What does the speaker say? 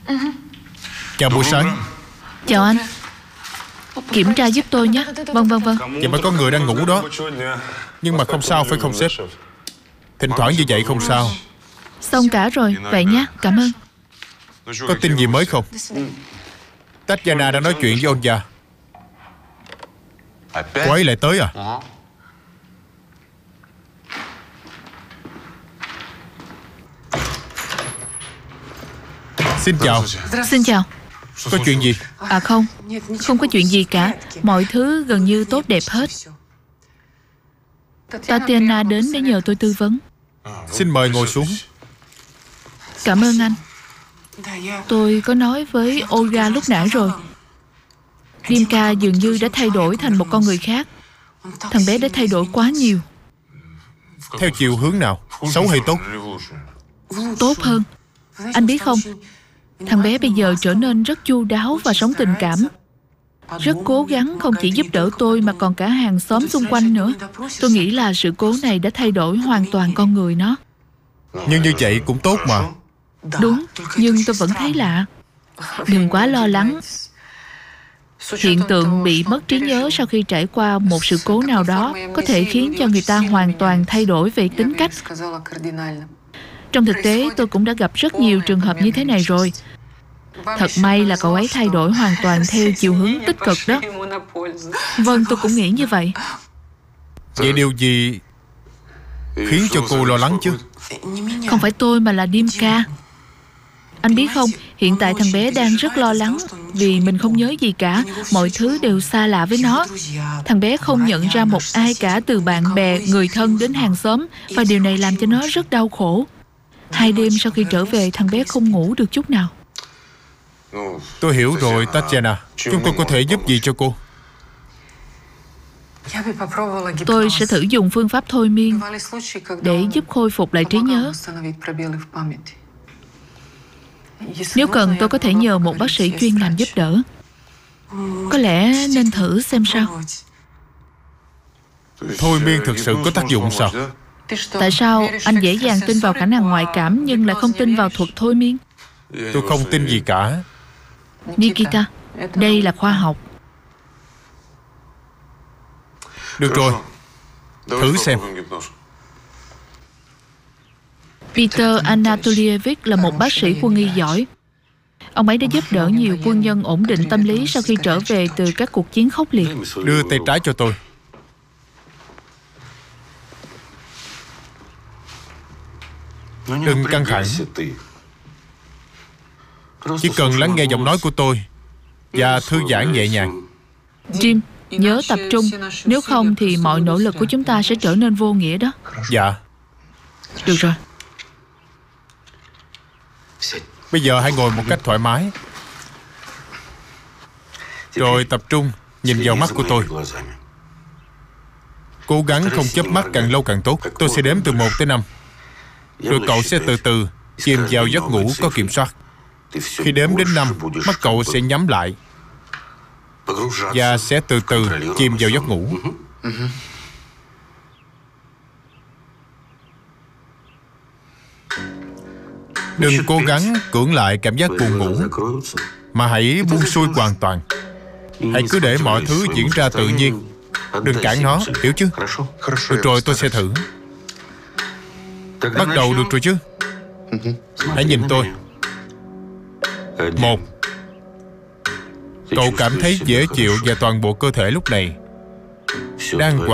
Chào buổi sáng. Chào anh. Kiểm tra giúp tôi nhé. Vâng. Vậy mà có người đang ngủ đó. Nhưng mà không sao phải không sếp? Thỉnh thoảng như vậy không sao. Xong cả rồi. Vậy nhé, cảm ơn. Có tin gì mới không? Tatiana đang nói chuyện với Olga. Cô ấy lại tới à? Xin chào. Xin chào. Có chuyện gì? À không có chuyện gì cả. Mọi thứ gần như tốt đẹp hết. Tatiana đến để nhờ tôi tư vấn. Xin mời ngồi xuống. Cảm ơn anh. Tôi có nói với Olga lúc nãy rồi. Dimka dường như đã thay đổi thành một con người khác. Thằng bé đã thay đổi quá nhiều. Theo chiều hướng nào? Xấu hay tốt? Tốt hơn. Anh biết không, thằng bé bây giờ trở nên rất chu đáo và sống tình cảm. Rất cố gắng không chỉ giúp đỡ tôi mà còn cả hàng xóm xung quanh nữa. Tôi nghĩ là sự cố này đã thay đổi hoàn toàn con người nó. Nhưng như vậy cũng tốt mà. Đúng, nhưng tôi vẫn thấy lạ. Đừng quá lo lắng. Hiện tượng bị mất trí nhớ sau khi trải qua một sự cố nào đó có thể khiến cho người ta hoàn toàn thay đổi về tính cách. Trong thực tế, tôi cũng đã gặp rất nhiều trường hợp như thế này rồi. Thật may là cậu ấy thay đổi hoàn toàn theo chiều hướng tích cực đó. Vâng, tôi cũng nghĩ như vậy. Vậy điều gì khiến cho cô lo lắng chứ? Không phải tôi mà là Dimka. Anh biết không, hiện tại thằng bé đang rất lo lắng vì mình không nhớ gì cả. Mọi thứ đều xa lạ với nó. Thằng bé không nhận ra một ai cả, từ bạn bè, người thân đến hàng xóm. Và điều này làm cho nó rất đau khổ. 2 đêm sau khi trở về, thằng bé không ngủ được chút nào. Tôi hiểu rồi, Tatiana. Chúng tôi có thể giúp gì cho cô? Tôi sẽ thử dùng phương pháp thôi miên để giúp khôi phục lại trí nhớ. Nếu cần, tôi có thể nhờ một bác sĩ chuyên làm giúp đỡ. Có lẽ nên thử xem sao. Thôi miên thực sự có tác dụng sao? Tại sao anh dễ dàng tin vào khả năng ngoại cảm nhưng lại không tin vào thuật thôi miên? Tôi không tin gì cả. Nikita, đây là khoa học. Được rồi, thử xem. Peter Anatolievich là một bác sĩ quân y giỏi. Ông ấy đã giúp đỡ nhiều quân nhân ổn định tâm lý sau khi trở về từ các cuộc chiến khốc liệt. Đưa tay trái cho tôi. Đừng căng thẳng. Chỉ cần lắng nghe giọng nói của tôi và thư giãn nhẹ nhàng. Jim, nhớ tập trung. Nếu không thì mọi nỗ lực của chúng ta sẽ trở nên vô nghĩa đó. Dạ. Được rồi. Bây giờ hãy ngồi một cách thoải mái. Rồi tập trung nhìn vào mắt của tôi. Cố gắng không chớp mắt, càng lâu càng tốt. Tôi sẽ đếm từ 1 tới 5. Rồi cậu sẽ từ từ chìm vào giấc ngủ có kiểm soát. Khi đếm đến 5, mắt cậu sẽ nhắm lại và sẽ từ từ chìm vào giấc ngủ. Đừng cố gắng cưỡng lại cảm giác buồn ngủ, mà hãy buông xuôi hoàn toàn. Hãy cứ để mọi thứ diễn ra tự nhiên. Đừng cản nó, hiểu chứ? Được rồi, tôi sẽ thử. Bắt đầu được rồi chứ? Hãy nhìn tôi. 1. Cậu cảm thấy dễ chịu và toàn bộ cơ thể lúc này đang